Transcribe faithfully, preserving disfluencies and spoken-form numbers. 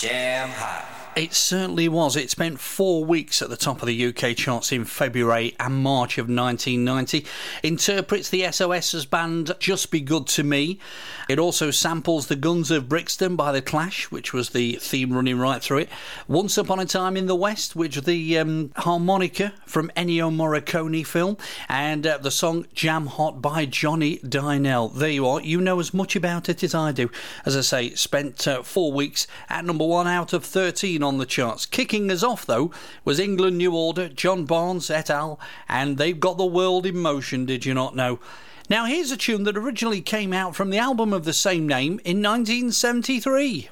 Jam Hot. It certainly was. It spent four weeks at the top of the U K charts in February and March of nineteen ninety. Interprets the S O S's band Just Be Good To Me. It also samples The Guns of Brixton by The Clash, which was the theme running right through it. Once Upon a Time in the West, which was the um, harmonica from Ennio Morricone film. And uh, the song Jam Hot by Johnny Dynell. There you are. You know as much about it as I do. As I say, spent uh, four weeks at number one out of thirteen on the charts. Kicking us off, though, was England New Order, John Barnes et al., and They've Got the World in Motion, did you not know? Now, here's a tune that originally came out from the album of the same name in nineteen seventy-three.